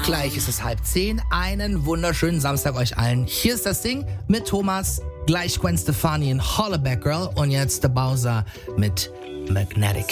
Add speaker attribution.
Speaker 1: Gleich ist es 9:30. Einen wunderschönen Samstag euch allen. Hier ist das Ding mit Thomas, gleich Gwen Stefani in Hollaback Girl und jetzt der Bowser mit Magnetic.